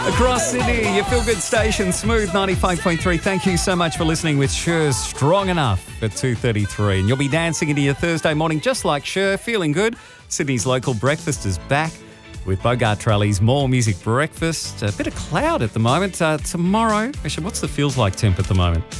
Across Sydney, your feel-good station, Smooth 95.3. Thank you so much for listening with Cher, Strong Enough at 2:33. And you'll be dancing into your Thursday morning just like Cher, feeling good. Sydney's local breakfast is back with Bogart Trelli's More Music Breakfast. A bit of cloud at the moment. Tomorrow, actually, what's the feels like temp at the moment?